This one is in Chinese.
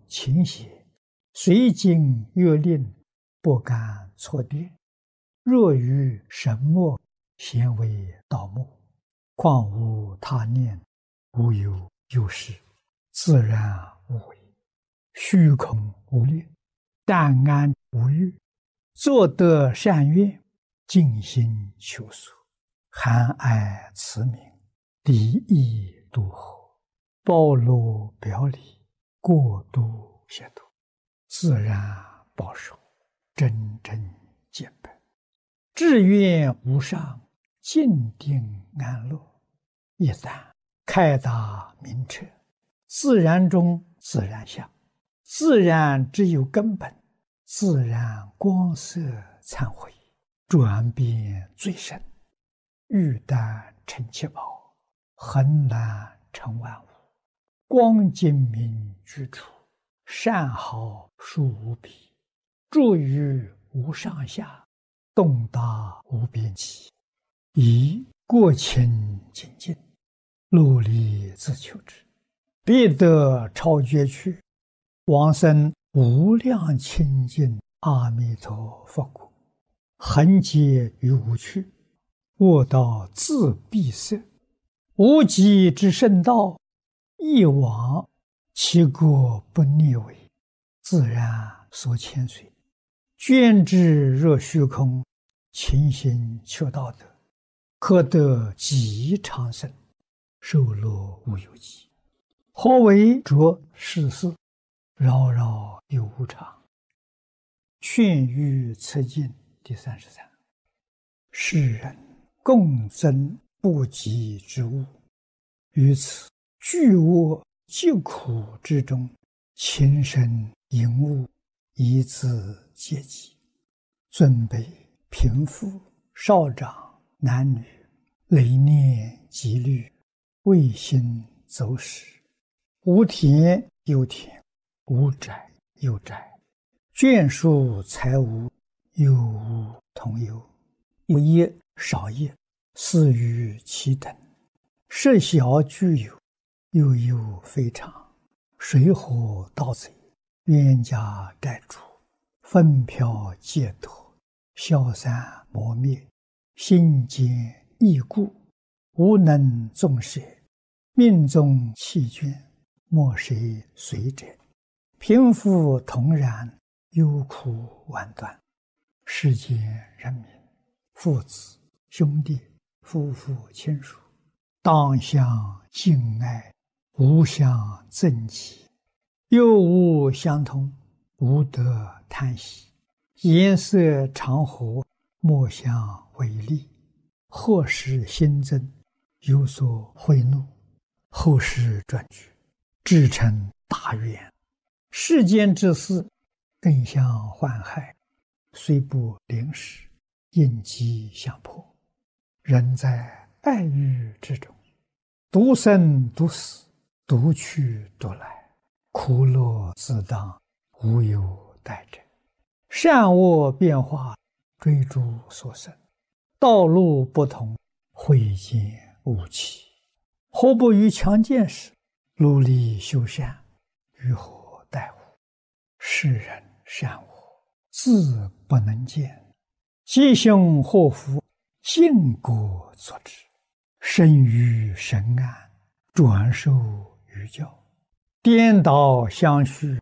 勤邪，随经月令，不敢错跌。若于神墨，咸为盗墓。况无他念，无有有事，自然无为，虚空无裂，淡安无欲，作得善愿，尽心求索，含爱慈悯，离意度合，包罗表里，过度协度，自然保守，真正见本，志愿无上，静定安乐。一旦开达明彻，自然中自然相，自然只有根本，自然光色忏悔，转变最深，玉丹成七宝，恒难成万物。光精明居处，善好殊无比，住于无上下，动达无边际，以过清精进，努力自求之，必得超绝去，往生无量清净阿弥陀佛国，恒劫于无趣，卧道自闭塞，无极之圣道，一往其国不逆违，自然所牵随，捐之若虚空，勤行求道德，可得极长生，寿乐无有极。何为着世事，扰扰有无常。劝喻此经第33。世人共增不及之物，于此巨恶疾苦之中，情深淫恶，以自戒己。尊卑贫富少长男女，累念积虑，未心走失，无田有田，无宅有宅，眷属财物，有无同有，有业少业，似于其等，设小具有，又有非常，水火盗贼，冤家债主，分飘戒脱，消散磨灭，心坚意固，无能纵舍，命中弃捐，莫谁随者。贫富同然，忧苦万端。世间人民，父子兄弟，夫妇亲属，当相敬爱，无相憎忌，又无相通，无得贪喜，颜色常和，莫相违逆。或使新增，有所贿赂，后世转举，至成大愿。世间之事，更相患害，虽不临时，应机相迫。人在爱欲之中，独生独死，独去独来，苦乐自当，无有待者。善恶变化，追逐所生，道路不同，慧见无期。何不于强健时，努力修善，于何待乎？世人善恶，自不能见，吉凶祸福，尽果所知。生于神安，转受于教，颠倒相续，